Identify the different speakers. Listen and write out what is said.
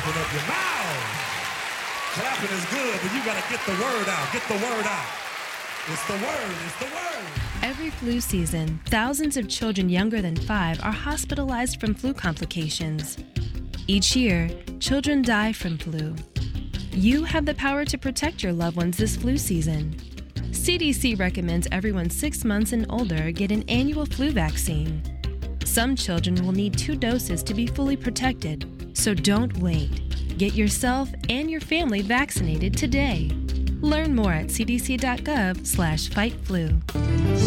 Speaker 1: open up your mouth. Clapping is good, but you gotta get the word out. Get the word out. It's the word. It's the word.
Speaker 2: Every flu season, thousands of children younger than 5 are hospitalized from flu complications. Each year, children die from flu. You have the power to protect your loved ones this flu season. CDC recommends everyone 6 months and older get an annual flu vaccine. Some children will need 2 doses to be fully protected, so don't wait. Get yourself and your family vaccinated today. Learn more at cdc.gov/fightflu.